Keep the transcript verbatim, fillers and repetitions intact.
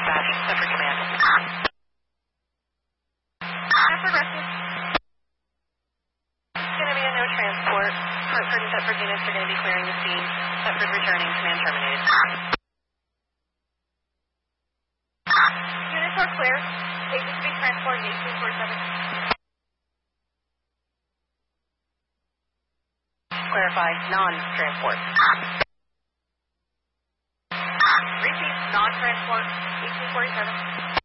dispatch. Central Command. Stanford Rescue. It's going to be a no transport. Hartford and Thetford units are going to be clearing the scene. Thetford returning. Command terminated. Units are clear. Agency transport eight two four seven. Clarify, non-transport. Repeat, non-transport eight two four seven.